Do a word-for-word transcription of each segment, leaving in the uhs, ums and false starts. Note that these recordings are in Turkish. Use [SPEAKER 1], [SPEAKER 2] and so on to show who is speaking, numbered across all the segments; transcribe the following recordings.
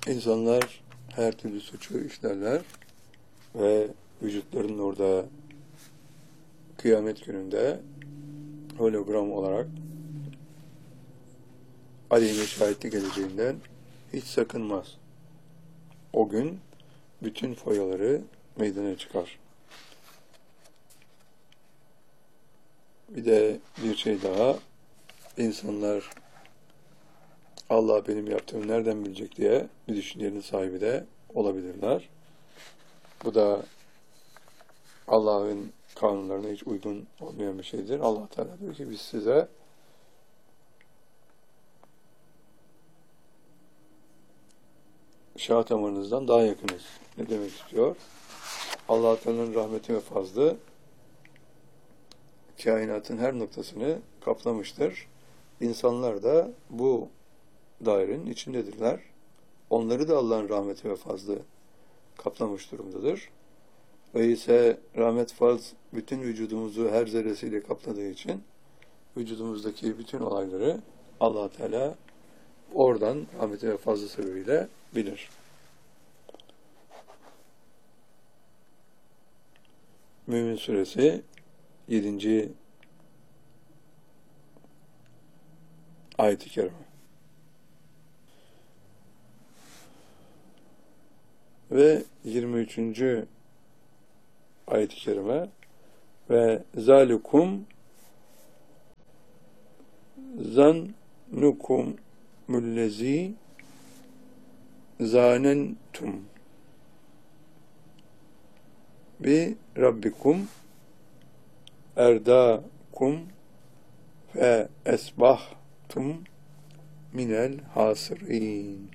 [SPEAKER 1] İnsanlar her türlü suçu işlerler ve vücutlarının orada kıyamet gününde hologram olarak aleyhine şahitlik edeceğinden hiç sakınmaz. O gün bütün foyaları meydana çıkar. Bir de bir şey daha, insanlar Allah benim yaptığımı nereden bilecek diye bir düşüncenin sahibi de olabilirler. Bu da Allah'ın kanunlarına hiç uygun olmayan bir şeydir. Allah Teala diyor ki biz size şah damarınızdan daha yakınız. Ne demek istiyor? Allah Teala'nın rahmeti ve fazlı kainatın her noktasını kaplamıştır. İnsanlar da bu dairenin içindedirler. Onları da Allah'ın rahmeti ve fazlı kaplamış durumdadır. Öyleyse rahmet fazl bütün vücudumuzu her zerresiyle kapladığı için vücudumuzdaki bütün olayları Allah Teala oradan rahmeti ve fazlı sebebiyle bilir. Mümin Suresi yedinci ayet-i kerime. Ve yirmi üçüncü ayet-i kerime ve zalikum zannukum mullezi zanentum bi rabbikum erdakum ve esbahtum minel hasirin.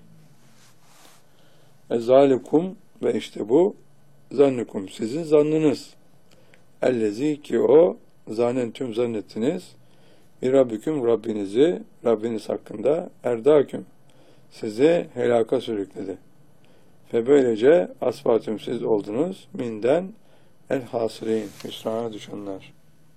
[SPEAKER 1] E zalikum ve işte bu zannukum sizin zannınız. Ellezi ki o zanentüm zannettiniz. Bir Rabbiküm Rabbinizi Rabbiniz hakkında erdaküm sizi helaka sürükledi. Ve böylece asbatüm siz oldunuz minden el hasirin hüsrana düşenler.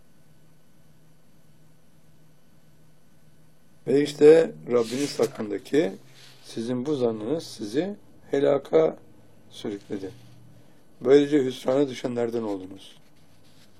[SPEAKER 1] Ve işte Rabbiniz hakkındaki sizin bu zannınız sizi helaka sürükledi. Böylece hüsrana düşenlerden oldunuz.